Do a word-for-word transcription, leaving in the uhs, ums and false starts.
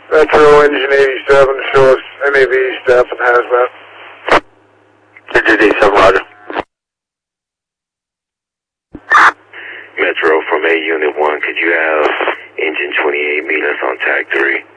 Metro Engine eighty-seven, show us M A V, staff, and hazmat. Engine eighty-seven, roger. Metro from A Unit one, could you have engine twenty-eight meet us on tag three?